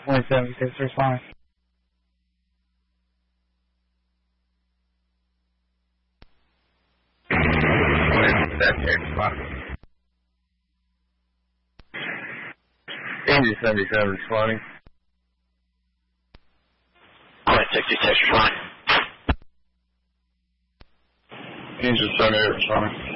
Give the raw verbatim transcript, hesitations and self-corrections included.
Point seventy-six responding. Angel seventy-seven responding. Point sixty-six responding. Angel seventy-eight responding.